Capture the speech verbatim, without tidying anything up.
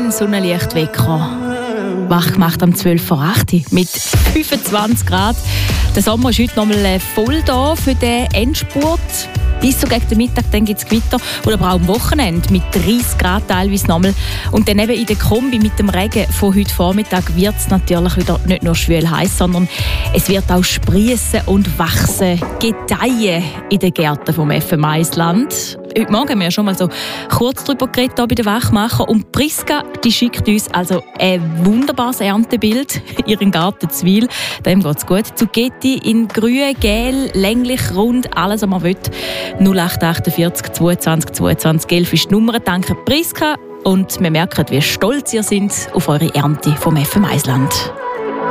schön Sonnenlicht wegkommen. Wach gemacht am zwölf vor acht mit fünfundzwanzig Grad. Der Sommer ist heute nochmal voll da für den Endspurt. Bis so gegen den Mittag, dann gibt es Gewitter. Oder aber auch am Wochenende mit dreißig Grad teilweise nochmal. Und dann eben in der Kombi mit dem Regen von heute Vormittag wird es natürlich wieder nicht nur schwül heiß, sondern es wird auch sprießen und wachsen, gedeihen in den Gärten vom F M eins Land. Heute Morgen haben wir schon mal so kurz darüber geredet hier bei den Wachmacher. Und Priska, die schickt uns also ein wunderbares Erntebild. Ihren Garten Zwil, dem geht es gut. Zucchetti in grün, gel, länglich, rund, alles, was man will. null acht achtundvierzig zweiundzwanzig zweiundzwanzig elf ist die Nummer. Danke Priska. Und wir merken, wie stolz ihr seid auf eure Ernte vom F M eins Land.